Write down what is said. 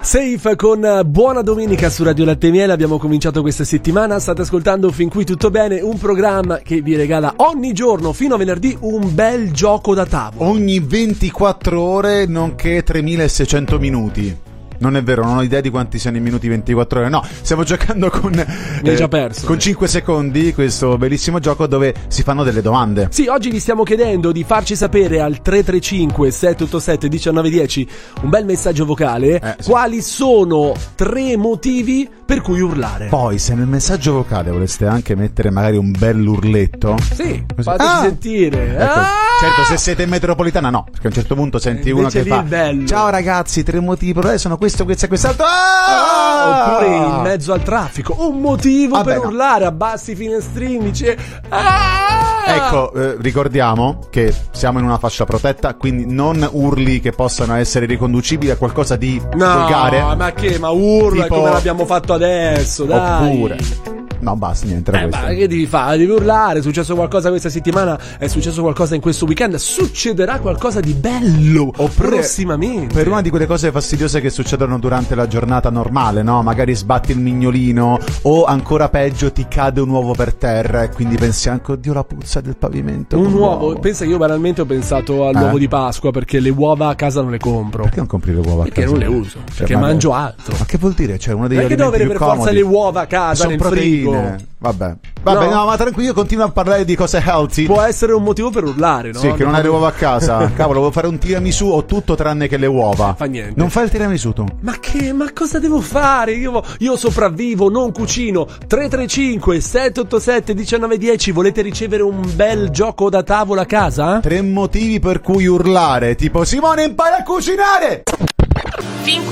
Safe con Buona Domenica su Radio Latte e Miele. Abbiamo cominciato questa settimana. State ascoltando Fin qui tutto bene, un programma che vi regala ogni giorno fino a venerdì un bel gioco da tavola. Ogni 24 ore nonché 3600 minuti. Non è vero, non ho idea di quanti siano i minuti 24 ore. No, stiamo giocando con Mi hai già perso. Con 5 secondi questo bellissimo gioco dove si fanno delle domande. Sì, oggi vi stiamo chiedendo di farci sapere al 335 787 1910 un bel messaggio vocale sì. Quali sono 3 motivi per cui urlare. Poi se nel messaggio vocale voleste anche mettere magari un bell'urletto, sì, fateci sentire. Ecco, certo, se siete in metropolitana no, perché a un certo punto senti uno che fa bello. Ciao ragazzi, 3 motivi per urlare sono questo e quest'altro. Oppure in mezzo al traffico un motivo per urlare, abbassi i finestrini, Ecco, ricordiamo che siamo in una fascia protetta, quindi non urli che possano essere riconducibili a qualcosa di volgare. Ma urla tipo... come l'abbiamo fatto adesso, dai. Oppure no, basta, niente, era questo. Ma che devi fare? Devi urlare. È successo qualcosa questa settimana, è successo qualcosa in questo weekend, succederà qualcosa di bello prossimamente. Per una di quelle cose fastidiose che succedono durante la giornata normale, no? Magari sbatti il mignolino o ancora peggio ti cade un uovo per terra e quindi pensi anche oddio la puzza del pavimento. Un uovo. Pensa che io banalmente ho pensato all'uovo di Pasqua perché le uova a casa non le compro. Perché non compri le uova a casa? Perché non le uso, perché mangio altro. Ma che vuol dire? Cioè uno degli perché devo avere per forza le uova a casa nel frigo? Vabbè, no, ma tranquillo, io continuo a parlare di cose healthy. Può essere un motivo per urlare, no? Sì, che non hai le uova a casa. Cavolo, volevo fare un tiramisù, ho tutto tranne che le uova. Fa niente. Non fai il tiramisù tu? Ma cosa devo fare? Io sopravvivo, non cucino. 335 787 1910. Volete ricevere un bel gioco da tavola a casa? 3 motivi per cui urlare, tipo Simone impara a cucinare! Fin